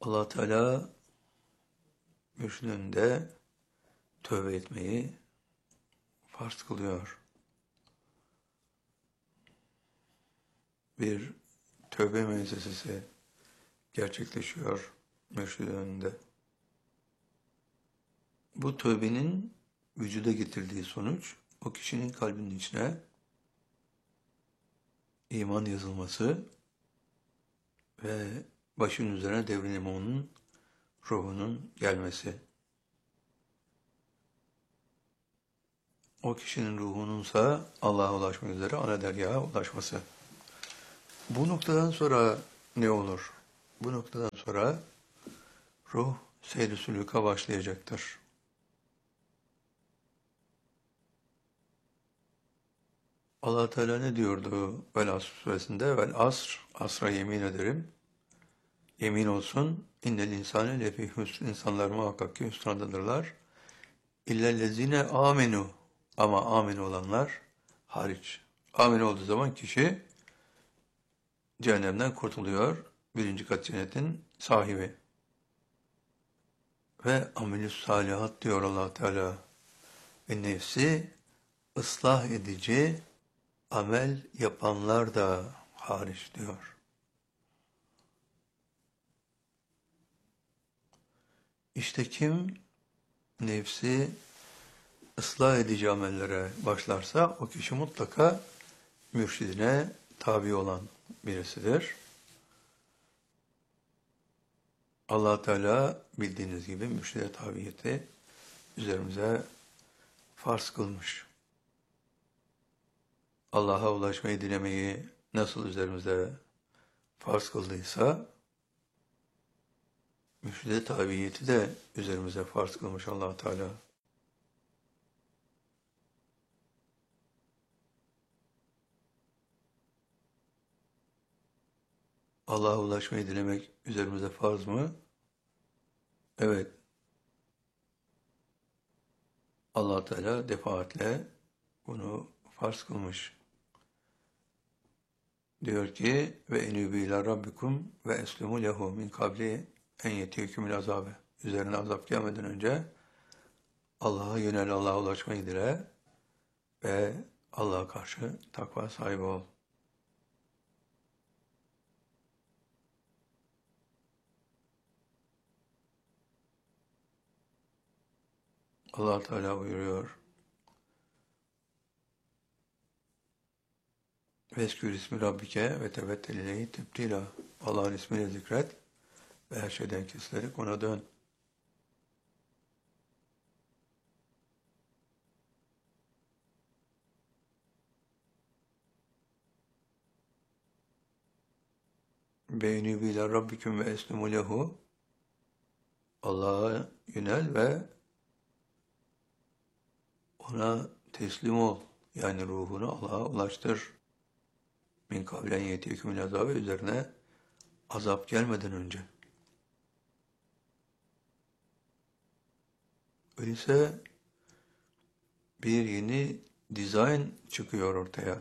Allah Teala mürşidinde tövbe etmeyi farz kılıyor. Bir tövbe müessesesi gerçekleşiyor mürşidin önünde. Bu tövbenin vücuda getirdiği sonuç, o kişinin kalbinin içine iman yazılması ve başın üzerine devrin onun ruhunun gelmesi. O kişinin ruhununsa Allah'a ulaşmak üzere ana deryaha ulaşması. Bu noktadan sonra ne olur? Bu noktadan sonra ruh seyr-i sülûka başlayacaktır. Allah Teala ne diyordu Vel Asr suresinde? Vel asr, asra yemin ederim. Yemin olsun, innel insane lefî hüsn, insanlar muhakkak ki hüsnadadırlar. İllellezine amenu, ama amin olanlar hariç. Amin olduğu zaman kişi cehennemden kurtuluyor. Birinci kat cennetin sahibi. Ve amelüs salihat diyor Allah Teala. Ve nefsi ıslah edici amel yapanlar da hariç diyor. İşte kim nefsi ıslah edici amellere başlarsa o kişi mutlaka mürşidine tabi olan birisidir. Allah Teala bildiğiniz gibi mürşide tabiyeti üzerimize farz kılmış. Allah'a ulaşmayı dilemeyi nasıl üzerimize farz kıldıysa mürşide tabiyeti de üzerimize farz kılmış Allah Teala. Allah'a ulaşmayı dilemek üzerimize farz mı? Evet. Allah Teala defaatle bunu farz kılmış. Diyor ki ve enûbû ilâ rabbikum ve eslimû lehu min kabli en yetiyekümül azâbe. Üzerine azap gelmeden önce Allah'a yönel, Allah'a ulaşmayı dile ve Allah'a karşı takva sahibi ol. Allah Teala buyuruyor. Veskür ismi Rabbike ve tevettel ileyhi tebdila. Allah'ın ismini zikret ve her şeyden kesilerek ona dön. Beynü bile Rabbiküm ve eslimu lehu. Allah'a yönel ve ona teslim ol. Yani ruhunu Allah'a ulaştır. Min kavlen yetiyekümül azabı, üzerine azap gelmeden önce. Öyleyse bir yeni dizayn çıkıyor ortaya.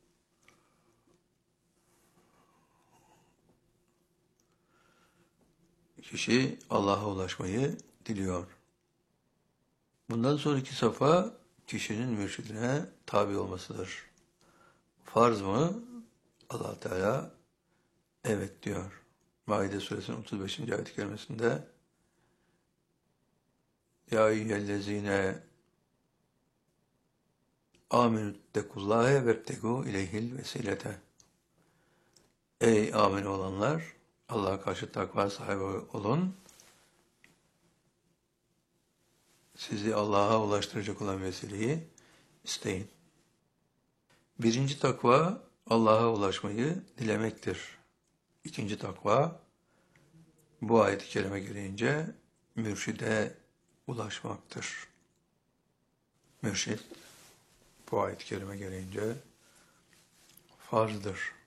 Kişi Allah'a ulaşmayı diliyor. Bundan sonraki safha kişinin mürşidine tabi olmasıdır. Farz mı? Allah Teala evet diyor. Maide suresinin 35. ayet-i kerimesinde Ya eyyühellezine amenüttekullâhe vebtegû ileyhil vesilete. Ey amin olanlar, Allah'a karşı takva sahibi olun. Sizi Allah'a ulaştıracak olan vesileyi isteyin. Birinci takva Allah'a ulaşmayı dilemektir. İkinci takva bu ayet-i kerime gereğince mürşide ulaşmaktır. Mürşid bu ayet-i kerime gereğince farzdır.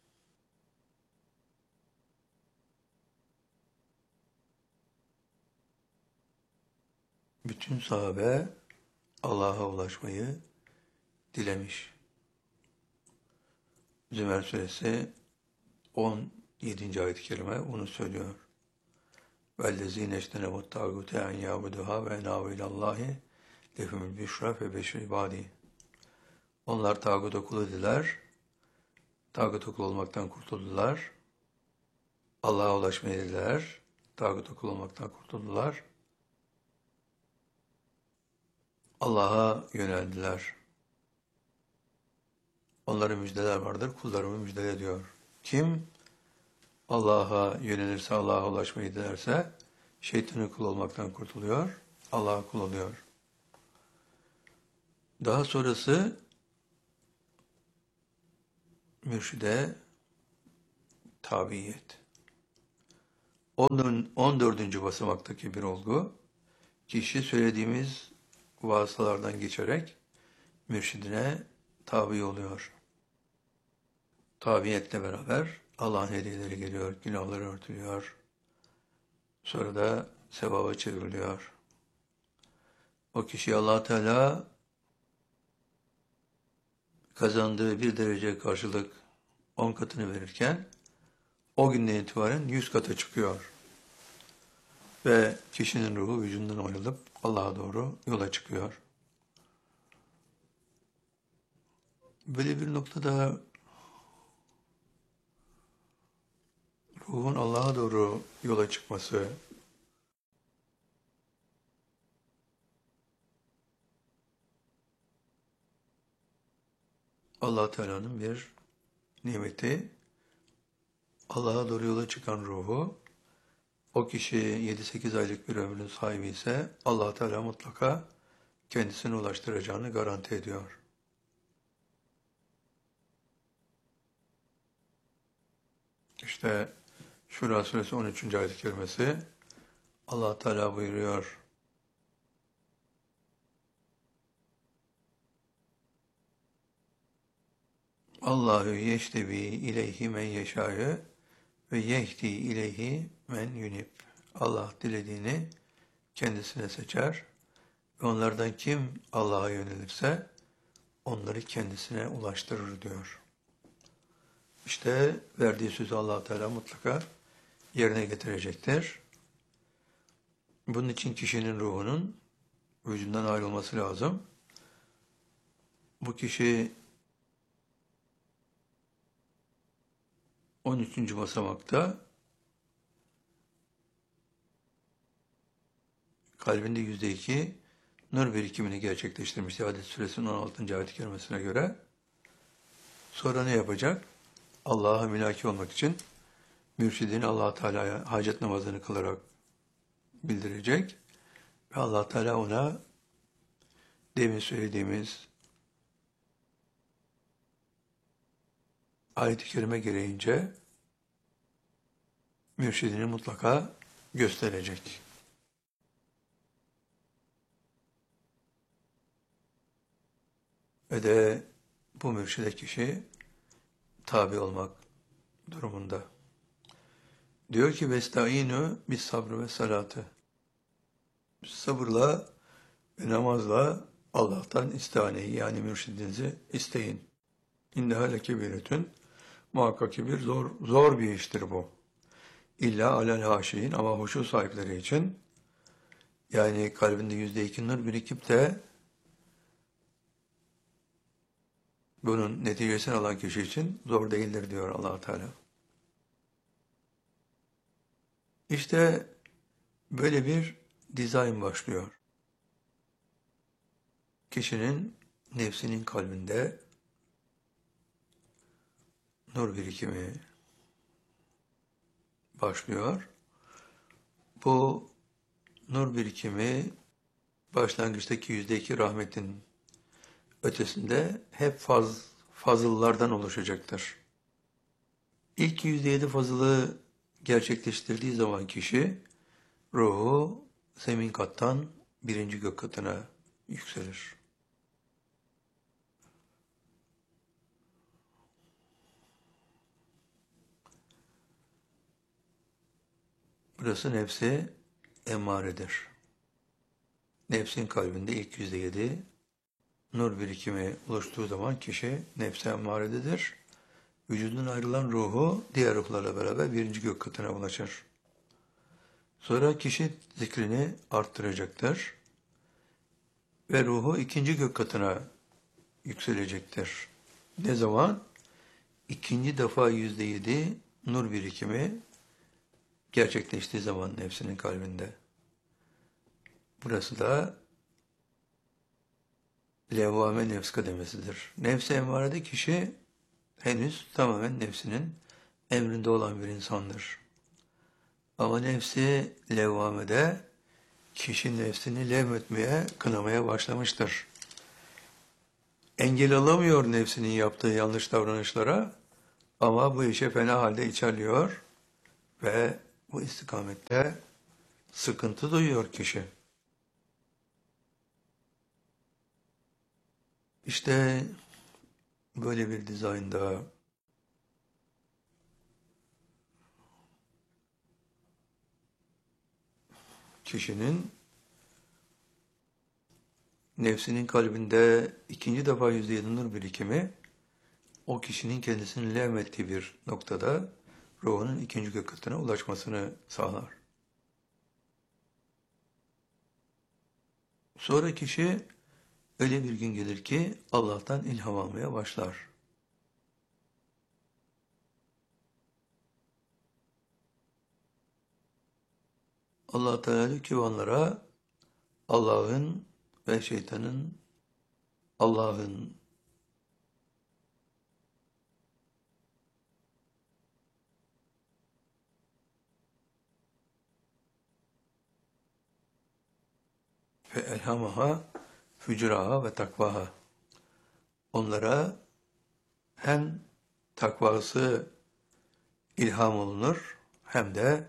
Bütün sahabe Allah'a ulaşmayı dilemiş. Zümer suresi 17. ayet-i kerime onu söylüyor. وَالَّذ۪ينَ اجْتَنَبُوا الطَّاغُوتَ اَنْ يَعْبُدُهَا وَاَنَابُوا اِلَى اللّٰهِ لَهُمُ الْبُشْرَى فَبَشِّرْ عِبَادِهِ. Onlar tağuta kul ediler, tağuta kul olmaktan kurtuldular, Allah'a ulaşmayı dediler, tağuta kul olmaktan kurtuldular, Allah'a yöneldiler. Onların müjdeler vardır, kullarımı müjdele ediyor. Kim Allah'a yönelirse, Allah'a ulaşmayı dilerse, şeytanın kul olmaktan kurtuluyor, Allah'a kul oluyor. Daha sonrası mürşide tabiyet. 14. basamaktaki bir olgu, kişi söylediğimiz vasıtalardan geçerek mürşidine tabi oluyor. Tabiyetle beraber Allah'ın hediyeleri geliyor, günahları örtülüyor. Sonra da sevaba çevriliyor. O kişi Allah Teala kazandığı bir derece karşılık 10 katını verirken o günden itibaren 100 kata çıkıyor. Ve kişinin ruhu vücudundan ayrılıp Allah'a doğru yola çıkıyor. Böyle bir noktada ruhun Allah'a doğru yola çıkması, Allah Teala'nın bir nimeti. Allah'a doğru yola çıkan ruhu, o kişi 7-8 aylık bir ömrün sahibi ise Allah Teala mutlaka kendisine ulaştıracağını garanti ediyor. İşte Şura Suresi 13. ayet-i kerimesi Allah Teala buyuruyor. Allahu yeştebi ileyhi men yeşâ'ı ve yehdi ileyhi men yunib. Allah dilediğini kendisine seçer ve onlardan kim Allah'a yönelirse onları kendisine ulaştırır diyor. İşte verdiği sözü Allah Teala mutlaka yerine getirecektir. Bunun için kişinin ruhunun vücudundan ayrılması lazım. Bu kişi 13. basamakta kalbinde %2 nur birikimini gerçekleştirmişti. Hadis suresinin 16. ayet-i kerimesine göre. Sonra ne yapacak? Allah'a mülaki olmak için mürşidini Allah Teala'ya hacet namazını kılarak bildirecek ve Allah Teala ona demin söylediğimiz ayet-i kerime gereğince mürşidini mutlaka gösterecek. Ve de bu mürşide kişi tabi olmak durumunda. Diyor ki vestaînû bis sabrı ve salatı. Sabırla ve namazla Allah'tan istihaneyi yani mürşidinizi isteyin. İnneha lekebiretün. Muhakkak ki bir zor bir iştir bu. İlla alel haşiyin ama huşu sahipleri için yani kalbinde %2 nur birikip de bunun neticesini alan kişi için zor değildir diyor Allah Teala. İşte böyle bir dizayn başlıyor. Kişinin nefsinin kalbinde nur birikimi başlıyor. Bu nur birikimi başlangıçtaki %2 rahmetin ötesinde hep fazıllardan oluşacaktır. İlk %7 fazılı gerçekleştirdiği zaman kişi ruhu zemin kattan birinci gök katına yükselir. Burası nefsi emmaredir. Nefsin kalbinde ilk %7 nur birikimi oluştuğu zaman kişi nefsi emmarededir. Vücudundan ayrılan ruhu diğer ruhlarla beraber birinci gök katına ulaşır. Sonra kişi zikrini arttıracaktır ve ruhu ikinci gök katına yükselecektir. Ne zaman? İkinci defa %7 nur birikimi gerçekleştiği zaman nefsinin kalbinde. Burası da levvame nefs kademesidir. Nefs-i emmarede kişi henüz tamamen nefsinin emrinde olan bir insandır. Ama nefsi levvamede kişi nefsini levmetmeye, kınamaya başlamıştır. Engel alamıyor nefsinin yaptığı yanlış davranışlara ama bu işe fena halde içerliyor ve bu istikamette sıkıntı duyuyor kişi. İşte böyle bir dizaynda kişinin nefsinin kalbinde ikinci defa %7 nur birikimi o kişinin kendisini levmettiği bir noktada ruhunun ikinci gök katına ulaşmasını sağlar. Sonra kişi öyle bir gün gelir ki Allah'tan ilham almaya başlar. Allah Teala diyor ki onlara Allah'ın ve şeytanın Allah'ın ve elhamaha fücuraha ve takvaha. Onlara hem takvası ilham olunur hem de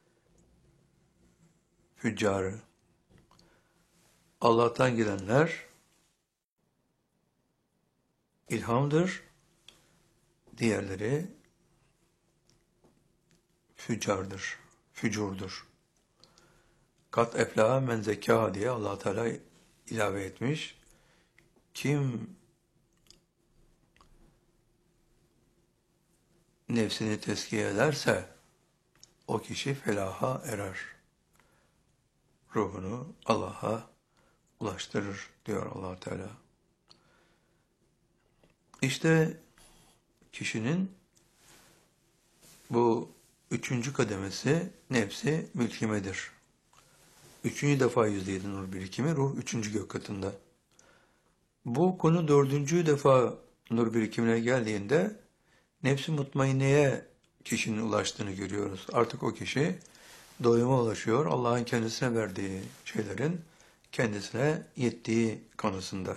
füccarı. Allah'tan gelenler ilhamdır, diğerleri füccardır, fücurdur. Kat eflaha men zekâha diye Allah Teala ilave etmiş. Kim nefsini tezkiye ederse o kişi felaha erer. Ruhunu Allah'a ulaştırır diyor Allah Teala. İşte kişinin bu üçüncü kademesi nefsi mülkimedir. Üçüncü defa %7 nur birikimi ruh üçüncü gök katında. Bu konu dördüncü defa nur birikimine geldiğinde nefs-i mutmainneye kişinin ulaştığını görüyoruz. Artık o kişi doyuma ulaşıyor. Allah'ın kendisine verdiği şeylerin kendisine yettiği konusunda.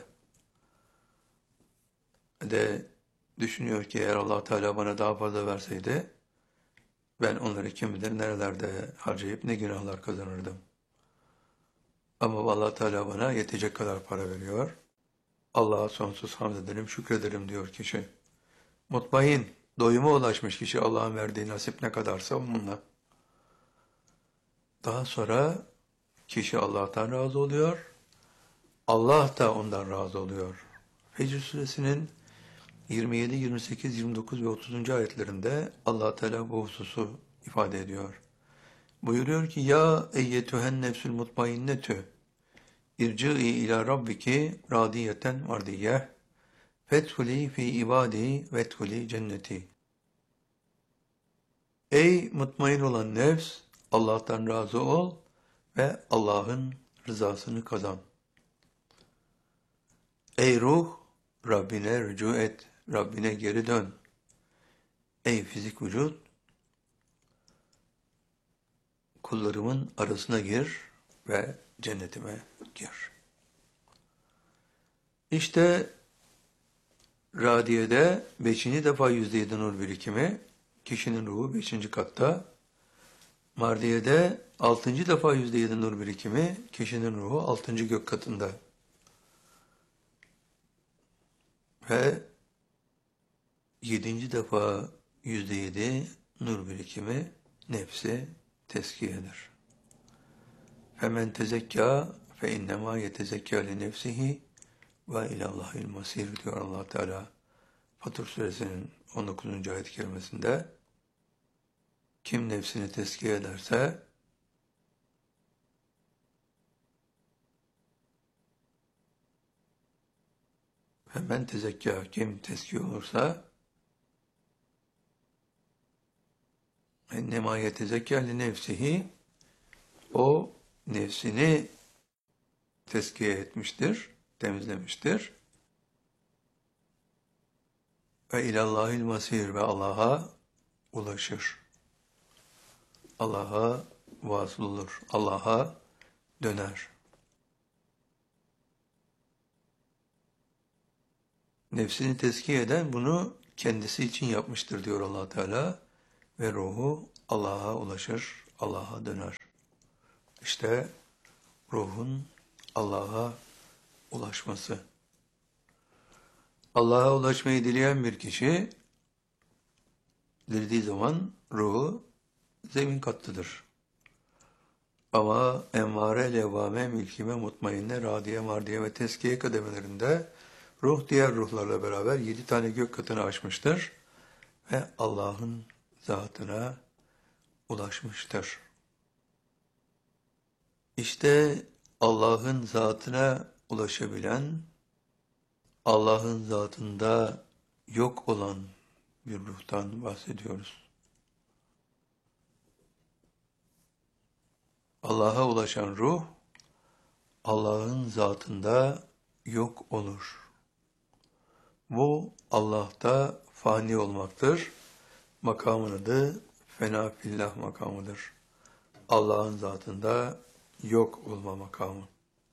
De düşünüyor ki eğer Allah Teala bana daha fazla verseydi ben onları kim bilir nerelerde harcayıp ne günahlar kazanırdım. Ama Allah Teala bana yetecek kadar para veriyor. Allah'a sonsuz hamd ederim, şükrederim diyor kişi. Mutmain, doyuma ulaşmış kişi Allah'ın verdiği nasip ne kadarsa onunla. Daha sonra kişi Allah'tan razı oluyor. Allah da ondan razı oluyor. Fecr suresinin 27, 28, 29 ve 30. ayetlerinde Allah Teala bu hususu ifade ediyor. Buyuruyor ki ya eyyetühen nefsül mutmainnetü irci'i ila rabbiki radiyeten mardiyeh fethuli fi ibadi vethuli cenneti. Ey mutmain olan nefs, Allah'tan razı ol ve Allah'ın rızasını kazan. Ey ruh, Rabbine rücu et, Rabbine geri dön. Ey fizik vücut, kullarımın arasına gir ve cennetime gir. İşte Radiye'de 5. defa %7 nur birikimi, kişinin ruhu 5. katta. Mardiye'de 6. defa %7 nur birikimi, kişinin ruhu 6. gök katında. Ve 7. defa %7 nur birikimi nefsi tezkiyedir. Femen tezekkâ fe innemâ yetezekkâ li nefsihi ve ilallahil masir diyor Allah Teala. Fatır suresinin 19. ayet-i kerimesinde kim nefsini tezkiye ederse Hemen tezekka, kim tezkiye olursa ennema yetezekka li nefsihi, o nefsini tezkiye etmiştir, temizlemiştir. Ve ilallahil masir, ve Allah'a ulaşır. Allah'a vasıl olur. Allah'a döner. Nefsini tezkiye eden bunu kendisi için yapmıştır diyor Allah Teala, ve ruhu Allah'a ulaşır, Allah'a döner. İşte ruhun Allah'a ulaşması. Allah'a ulaşmayı dileyen bir kişi dilediği zaman ruhu zemin kattıdır. Ama emmare, levvame, mülkime, mutmainne, radiye, mardiye ve teskiye kademelerinde ruh diğer ruhlarla beraber 7 tane gök katını aşmıştır ve Allah'ın zatına ulaşmıştır. İşte Allah'ın zatına ulaşabilen, Allah'ın zatında yok olan bir ruhtan bahsediyoruz. Allah'a ulaşan ruh, Allah'ın zatında yok olur. Bu Allah'ta fani olmaktır. Makamın adı fena fillah makamıdır. Allah'ın zatında yok olma makamı.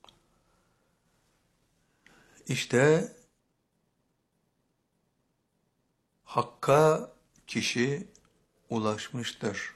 İşte Hakk'a kişi ulaşmıştır.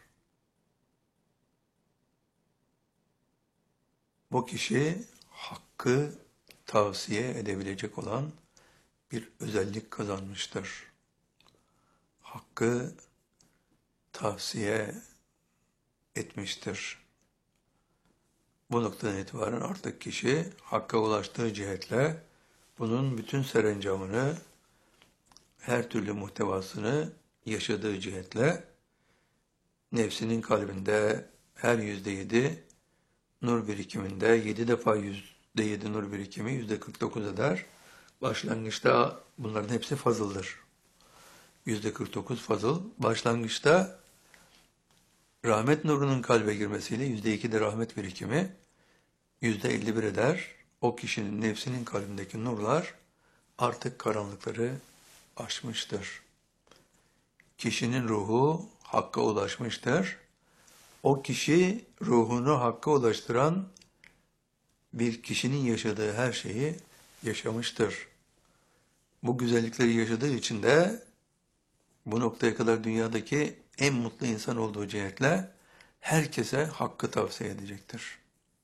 Bu kişi Hakk'ı tavsiye edebilecek olan bir özellik kazanmıştır. Hakk'ı tavsiye etmiştir. Bu noktadan itibaren artık kişi Hakk'a ulaştığı cihetle bunun bütün serencamını, her türlü muhtevasını yaşadığı cihetle nefsinin kalbinde her %7 nur birikiminde 7 defa %7 nur birikimi %49 eder. Başlangıçta bunların hepsi fazıldır. %49 fazıl. Başlangıçta rahmet nurunun kalbe girmesiyle %2 de rahmet birikimi %51 eder. O kişinin nefsinin kalbindeki nurlar artık karanlıkları aşmıştır. Kişinin ruhu Hakk'a ulaşmıştır. O kişi ruhunu Hakk'a ulaştıran bir kişinin yaşadığı her şeyi yaşamıştır. Bu güzellikleri yaşadığı için de bu noktaya kadar dünyadaki en mutlu insan olduğu cihetle herkese Hakk'ı tavsiye edecektir.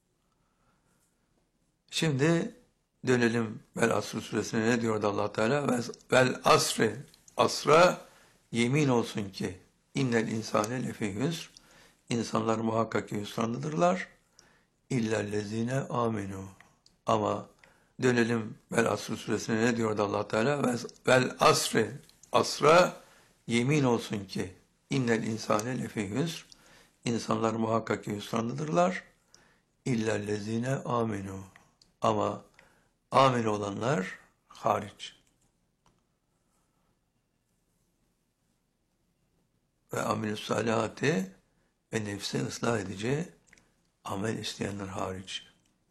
Şimdi dönelim Vel Asr suresine, ne diyordu Allah Teala? Vel asri, asra yemin olsun ki innel insane lefî hüsr, insanlar muhakkak ki hüsrandadırlar. İllellezine amenu. Ama dönelim Vel Asr suresine, ne diyordu Allah Teala? Vel asri, asra yemin olsun ki innel insane lefî hüsr, insanlar muhakkak ki hüsrandadırlar. İllellezine amenu. Ama amin olanlar hariç. Ve amilus salihati, ve nefsi ıslah edici amel isteyenler hariç.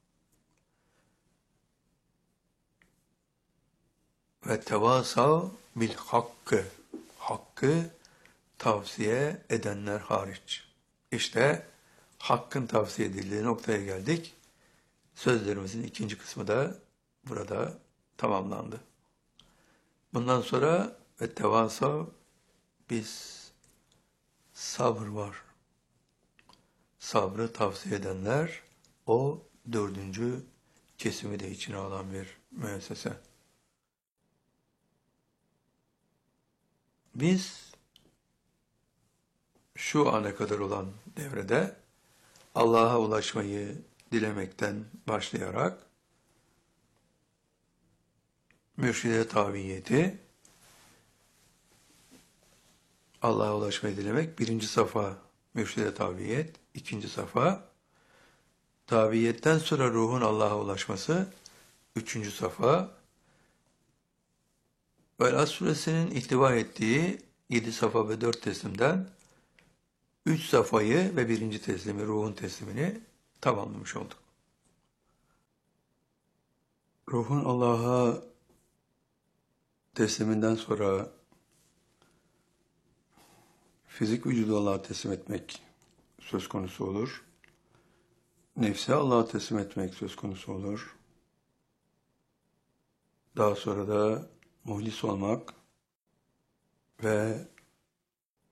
Ve tevasav bil hakkı, hakkı tavsiye edenler hariç. İşte hakkın tavsiye edildiği noktaya geldik. Sözlerimizin ikinci kısmı da burada tamamlandı. Bundan sonra ve tevasav, biz sabır var. Sabrı tavsiye edenler, o 4. kesimi de içine alan bir müessese. Biz şu ana kadar olan devrede Allah'a ulaşmayı dilemekten başlayarak mürşide taviyeti, Allah'a ulaşmayı dilemek 1. safa mürşide taviyet, 2. safa, taviyetten sonra ruhun Allah'a ulaşması 3. safa, Velas suresinin ihtiva ettiği 7 safa ve 4 teslimden 3 safayı ve birinci teslimi, ruhun teslimini tamamlamış olduk. Ruhun Allah'a tesliminden sonra fizik vücudu Allah'a teslim etmek söz konusu olur. Nefsi Allah'a teslim etmek söz konusu olur. Daha sonra da muhlis olmak ve